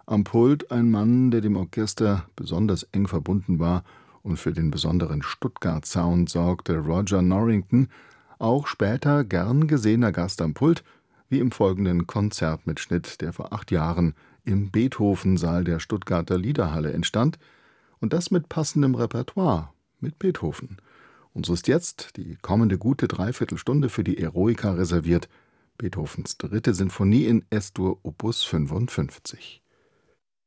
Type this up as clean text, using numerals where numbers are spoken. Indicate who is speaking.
Speaker 1: Am Pult ein Mann, der dem Orchester besonders eng verbunden war und für den besonderen Stuttgart-Sound sorgte, Roger Norrington, auch später gern gesehener Gast am Pult, wie im folgenden Konzertmitschnitt, der vor 8 Jahren im Beethoven-Saal der Stuttgarter Liederhalle entstand, und das mit passendem Repertoire, mit Beethoven. Und so ist jetzt die kommende gute Dreiviertelstunde für die Eroica reserviert, Beethovens 3. Sinfonie in Es-Dur Opus 55.